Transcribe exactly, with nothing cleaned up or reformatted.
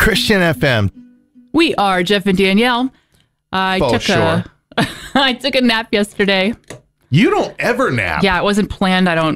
Christian F M. We are Jeff and Danielle. I Oh, took sure. a I took a nap yesterday. You don't ever nap. Yeah, it wasn't planned. I don't